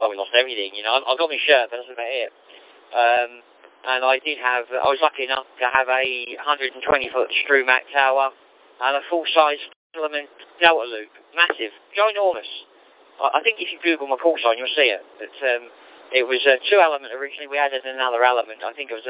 we lost everything, you know. I got my shirt, but that's about it. And I was lucky enough to have a 120-foot Strumac tower and a full-size Element Delta Loop. Massive. Ginormous. I think if you Google my call sign, you'll see it. But, it was a 2-element originally. We added another element. I think it was,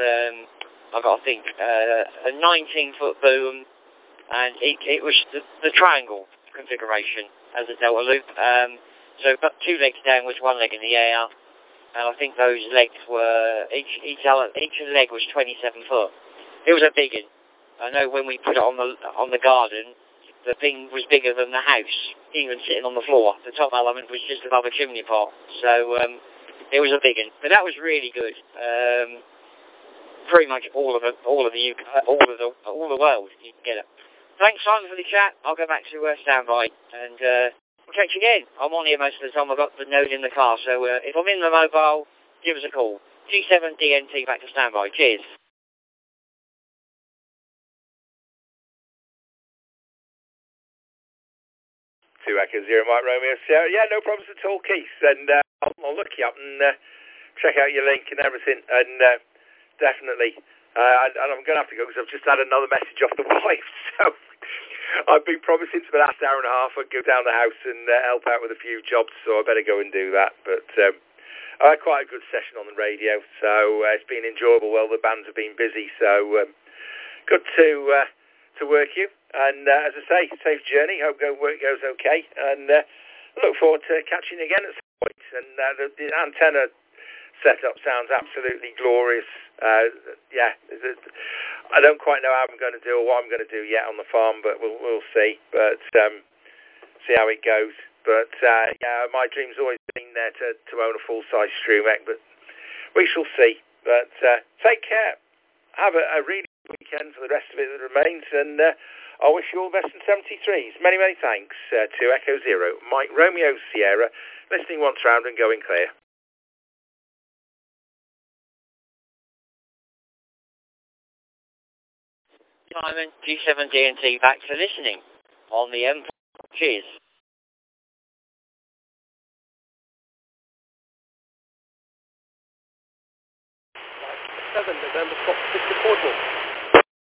a 19-foot boom, and it was the triangle configuration as a Delta Loop. So got 2 legs down with 1 leg in the air, and I think those legs were, each leg was 27 foot. It was a big one. I know when we put it on the garden, the thing was bigger than the house, even sitting on the floor. The top element was just above a chimney pot, so it was a big one. But that was really good. Pretty much all of the world you can get it. Thanks, Simon, for the chat. I'll go back to standby and we'll catch you again. I'm on here most of the time. I've got the node in the car, so if I'm in the mobile, give us a call. G7DNT back to standby. Cheers. 2 Echo Zero, Mike Romeo Sierra. Yeah, no problems at all, Keith. And I'll look you up and check out your link and everything. And definitely. And I'm going to have to go because I've just had another message off the wife. So I've been promising for the last hour and a half I'd go down the house and help out with a few jobs. So I better go and do that. But I had quite a good session on the radio. So it's been enjoyable. Well, the bands have been busy. So good to work you. And as I say, safe journey. Hope work goes okay. And look forward to catching you again at some point. And the antenna setup sounds absolutely glorious. Yeah, I don't quite know how I'm going to do or what I'm going to do yet on the farm, but we'll see. But see how it goes. But yeah, my dream's always been there to own a full-size Strumac, but we shall see. But take care. Have a really good weekend for the rest of it that remains, and I wish you all the best in 73s. Many, many thanks to Echo Zero, Mike Romeo Sierra, listening once round and going clear. Simon, G7DNT back for listening on the M. Cheers. 7 November, stop 6 Portable.